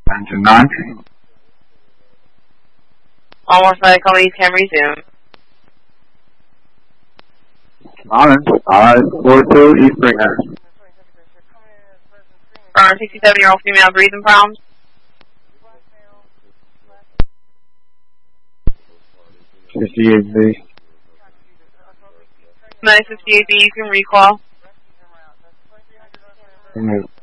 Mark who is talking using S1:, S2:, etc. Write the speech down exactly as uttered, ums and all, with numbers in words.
S1: Engine nine.
S2: Almost ready, call me, can resume.
S1: Island, five four two, East Springer.
S2: Uh, sixty-seven-year-old female breathing problems.
S1: fifty-eight B.
S2: nine fifty-eight B, you can recall.
S1: Mm-hmm.